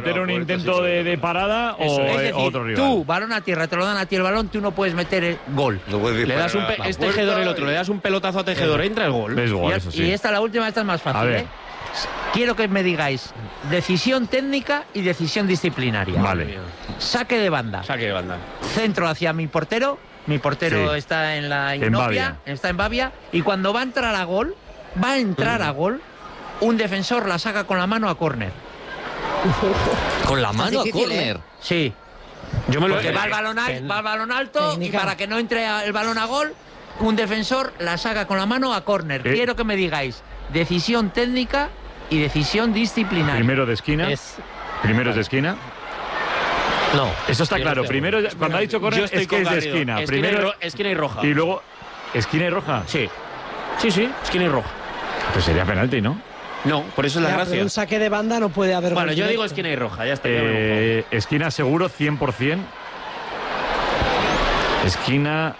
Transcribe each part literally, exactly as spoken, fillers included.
meter un intento de, de parada o Eso, es eh, decir, otro rival. Tú, balón a tierra, te lo dan a ti el balón, tú no puedes meter el gol. No puedes Le das un disparar pe- a la es Tejedor el puerta otro, y- le das un pelotazo a Tejedor, entra el gol. Es gol, Y, eso sí. y esta, la última, esta es más A fácil, ver. ¿eh? Quiero que me digáis decisión técnica y decisión disciplinaria. Vale. Saque de banda. Saque de banda. Centro hacia mi portero. Mi portero Sí. está en la En Inopia, Bavia. está en Bavia. Y cuando va a entrar a gol, va a entrar a gol, un defensor la saca con la mano a córner. Con la mano a difícil, córner. ¿eh? Sí. Yo me lo Porque va el balón, al- va el balón alto Técnica. y para que no entre a- el balón a gol, un defensor la saca con la mano a córner. Eh. Quiero que me digáis decisión técnica y decisión disciplinaria. Primero de esquina. Es... Primero es de esquina. No. Eso está Yo claro. no sé. Primero, cuando ha dicho Yo córner, estoy es que con es de Garrido. esquina. Esquina, y Primero ro- esquina y roja. y luego esquina y roja. Sí. Sí, sí, esquina y roja. Pues sería penalti, ¿no? No, por eso es la Ya, gracia. pero un saque de banda no puede haber. Bueno, gol yo digo directo. esquina y roja, ya está. ya me lo Eh, esquina seguro, cien por ciento. Esquina.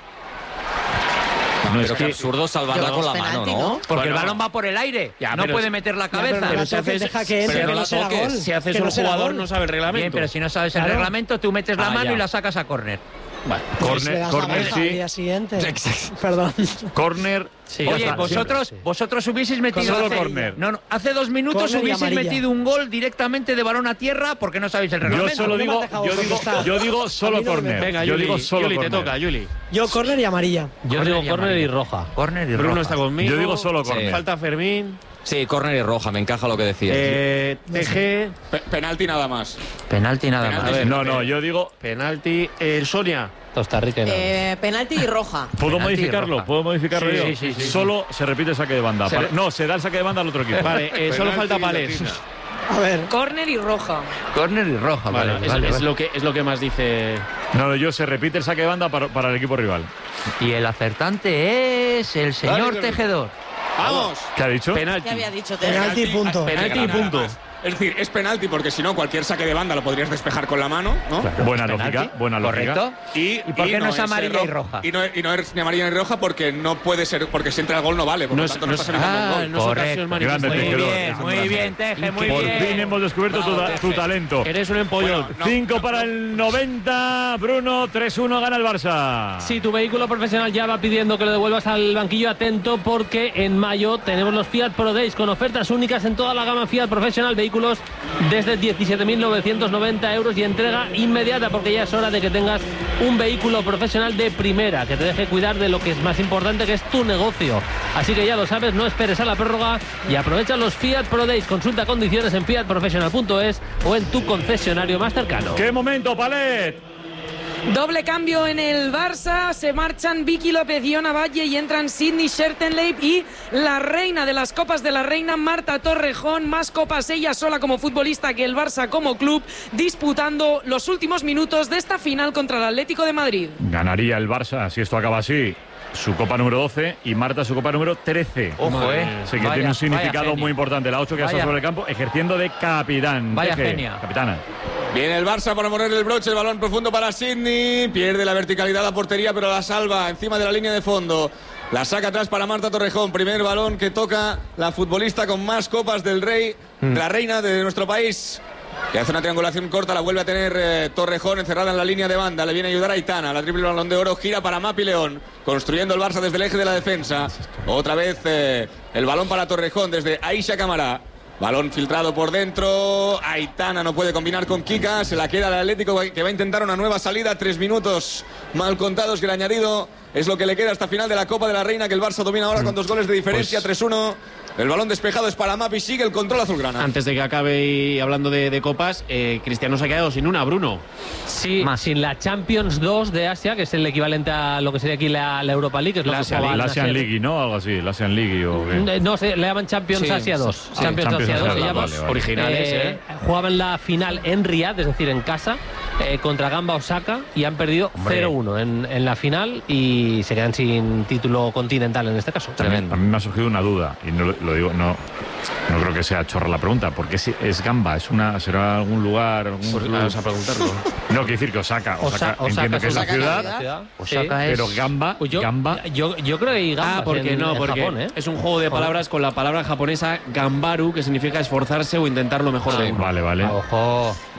No, Pero es qué que absurdo salvarla Pero con la es mano, penalti, ¿no? ¿no? Porque Bueno. el balón va por el aire. Ya, no pero puede es- meter la Ya, pero cabeza. no Pero la si toques, haces- deja que entre, pero que no no la será toques. gol. Si haces que no un será jugador, gol. no sabe el reglamento. Bien, pero si no sabes el Claro. reglamento, tú metes la Ah, mano ya. y la sacas a córner. Vale. Pues le córner, das la córner baja al sí. día siguiente. Perdón. Córner. Sí, ya Oye, está, vosotros, siempre, sí. vosotros hubieseis metido Solo hace, córner. no, no, hace dos minutos Córner y hubieseis amarilla. metido un gol directamente de balón a tierra porque no sabéis el Yo reglamento. solo no me digo, has dejado yo digo, contestar. yo digo A solo mí no me- córner. Venga, yo Yuli, digo solo Yuli, te córner. toca, Yuli. Yo córner y amarilla. Yo Córner digo y córner y amarilla. roja. Córner y Bruno roja. está conmigo. Yo digo solo Sí. córner. Falta Fermín. Sí, córner y roja, me encaja lo que decías. Eh, T G. Pe- penalti nada más. Penalti nada Penalti. más. A ver, No, no, yo digo. penalti. El Sonia. Costa Rica y nada. Eh, penalti y roja. ¿Puedo Penalti y modificarlo? roja. ¿Puedo modificarlo Sí, yo? sí, sí, sí, Solo se repite el saque de banda. Se Para- re- No, se da el saque de banda al otro equipo. Vale, eh, solo Penalti falta y Palés. latina. A ver. Córner y roja. Córner y roja, Vale, vale, es, vale, es vale. Lo que, es lo que más dice. No, no, yo se repite el saque de banda para, para el equipo rival. Y el acertante es el señor Dale, Tejedor. ¡Vamos! ¿Qué ha dicho? Penalti. ¿Qué había dicho Ter? Penalti y punto. Penalti y Nada punto. más. Es decir, es penalti porque si no, cualquier saque de banda lo podrías despejar con la mano, ¿no? Buena Penalti, lógica, buena lógica. Correcto. Y, ¿Y por qué no es amarilla ro- y roja? Y no, y no es ni amarilla ni roja porque no puede ser, porque si entra el gol no vale, por No lo es- tanto no no es- estás evitando ah, un gol. no es Correcto. ocasión Grande manifiesta. Muy Tejedor. bien, muy bien, Teje, muy Por bien. fin hemos descubierto tu, Bravo, tu talento. Eres un empollón. Bueno, no, cinco no, para no. el noventa. Bruno, tres uno gana el Barça. Si tu vehículo profesional ya va pidiendo que lo devuelvas al banquillo, atento porque en mayo tenemos los Fiat Pro Days con ofertas únicas en toda la gama Fiat Professional, vehículos desde diecisiete mil novecientos noventa euros y entrega inmediata porque ya es hora de que tengas un vehículo profesional de primera, que te deje cuidar de lo que es más importante, que es tu negocio. Así que ya lo sabes, no esperes a la prórroga y aprovecha los Fiat Pro Days. Consulta condiciones en fiat professional punto es o en tu concesionario más cercano. ¡Qué momento, Palet! Doble cambio en el Barça. Se marchan Vicky López y Ona Valle y entran Sidney Schertenleib y la reina de las Copas de la Reina, Marta Torrejón. Más copas ella sola como futbolista que el Barça como club, disputando los últimos minutos de esta final contra el Atlético de Madrid. Ganaría el Barça, si esto acaba así, su copa número doce y Marta su copa número trece. Ojo, eh. Así que Vaya- tiene un vaya significado genio. muy importante. La ocho que ha estado Vaya- sobre el campo ejerciendo de capitán. Vaya Teje, genia. Capitana. Viene el Barça para ponerle el broche, el balón profundo para Sidney, pierde la verticalidad a la portería pero la salva encima de la línea de fondo. La saca atrás para Marta Torrejón, primer balón que toca la futbolista con más copas del Rey, de la reina de nuestro país. Que hace una triangulación corta, la vuelve a tener eh, Torrejón encerrada en la línea de banda. Le viene a ayudar a Aitana, la triple balón de oro gira para Mapi León, construyendo el Barça desde el eje de la defensa. Otra vez eh, el balón para Torrejón desde Aisha Camará. Balón filtrado por dentro. Aitana no puede combinar con Kika. Se la queda el Atlético que va a intentar una nueva salida. Tres minutos mal contados que el añadido es lo que le queda hasta final de la Copa de la Reina, que el Barça domina ahora con dos goles de diferencia. Pues- tres uno. El balón despejado es para Mapi. Sigue el control azulgrana. Antes de que acabe y hablando de, de copas, eh, Cristiano se ha quedado sin una, Bruno. Sí, Más. sin la Champions dos de Asia, que es el equivalente a lo que sería aquí la, la Europa League, que es lo La que Asia jugaba La al Asian Nasser. League, ¿no? Algo así. La Asian League o qué? Eh, No, se le llaman Champions Sí, Asia dos. sí, Champions, Champions Asia dos Asia se dos, llama. vale, vale. Originales, ¿eh? Jugaban la final en Riyadh, es decir, en casa, eh, contra Gamba Osaka y han perdido Hombre. cero uno en, en la final y se quedan sin título continental en este caso. Tremendo. A mí me ha surgido una duda y no lo, lo digo, no, no creo que sea chorra la pregunta. ¿Por qué si es Gamba? ¿Es una, ¿Será algún lugar? Algún Pues club? vamos a preguntarlo. No, quiere decir que Osaka. Osaka, Osa- entiendo Osaka que es la es ciudad, la ciudad. Osaka Sí. es- pero Gamba, Pues yo, Gamba. yo, yo creo que hay gambas Ah, porque en, no, en porque Japón, ¿eh? es un juego de palabras con la palabra japonesa gambaru, que significa esforzarse o intentar lo mejor de uno. Vale, vale. Ojo.